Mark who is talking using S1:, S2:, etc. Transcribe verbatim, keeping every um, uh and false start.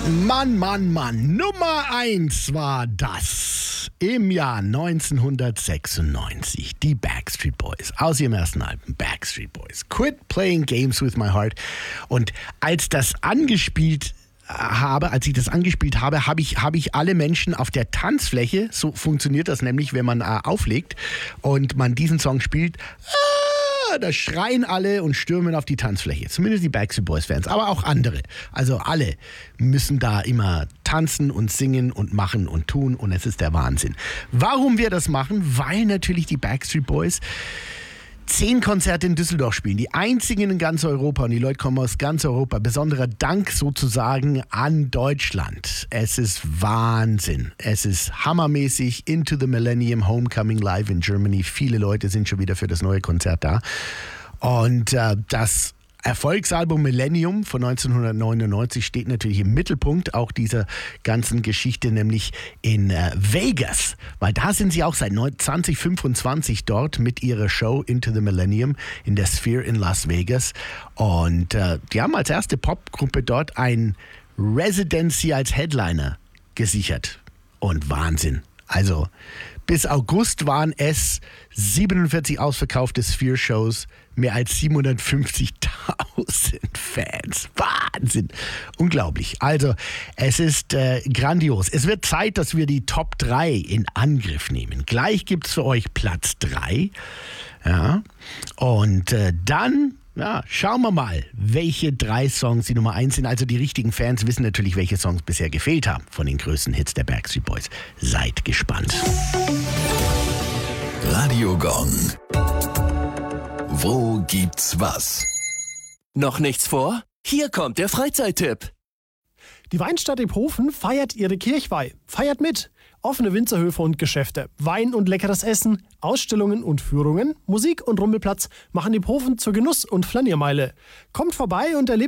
S1: Mann, Mann, Mann. Nummer eins war das im Jahr neunzehnhundertsechsundneunzig. Die Backstreet Boys aus ihrem ersten Album Backstreet Boys. Quit Playing Games with My Heart. Und als das angespielt habe, als ich das angespielt habe, habe ich, habe ich alle Menschen auf der Tanzfläche, so funktioniert das nämlich, wenn man äh, auflegt und man diesen Song spielt, ah, da schreien alle und stürmen auf die Tanzfläche. Zumindest die Backstreet Boys Fans, aber auch andere. Also alle müssen da immer tanzen und singen und machen und tun und es ist der Wahnsinn. Warum wir das machen? Weil natürlich die Backstreet Boys zehn Konzerte in Düsseldorf spielen, die einzigen in ganz Europa und die Leute kommen aus ganz Europa. Besonderer Dank sozusagen an Deutschland. Es ist Wahnsinn. Es ist hammermäßig. Into the Millennium, Homecoming Live in Germany. Viele Leute sind schon wieder für das neue Konzert da. Und äh, das Erfolgsalbum Millennium von neunzehnhundertneunundneunzig steht natürlich im Mittelpunkt auch dieser ganzen Geschichte, nämlich in äh, Vegas, weil da sind sie auch seit zwanzig fünfundzwanzig dort mit ihrer Show Into the Millennium in der Sphere in Las Vegas und äh, die haben als erste Popgruppe dort ein Residency als Headliner gesichert und Wahnsinn. Also bis August waren es siebenundvierzig ausverkaufte Sphere-Shows, mehr als siebenhundertfünfzigtausend Fans. Wahnsinn! Unglaublich. Also, es ist äh, grandios. Es wird Zeit, dass wir die Top drei in Angriff nehmen. Gleich gibt es für euch Platz drei. Ja. Und äh, dann... Ja, schauen wir mal, welche drei Songs die Nummer eins sind. Also die richtigen Fans wissen natürlich, welche Songs bisher gefehlt haben von den größten Hits der Backstreet Boys. Seid gespannt.
S2: Radio Gong. Wo gibt's was?
S3: Noch nichts vor? Hier kommt der Freizeittipp.
S4: Die Weinstadt Iphofen feiert ihre Kirchweih. Feiert mit! Offene Winzerhöfe und Geschäfte, Wein und leckeres Essen, Ausstellungen und Führungen, Musik und Rummelplatz machen Iphofen zur Genuss- und Flaniermeile. Kommt vorbei und erlebt